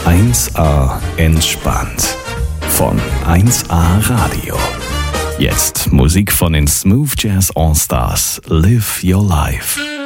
1A entspannt. Von 1A Radio. Jetzt Musik von den Smooth Jazz All Stars. Live Your Life.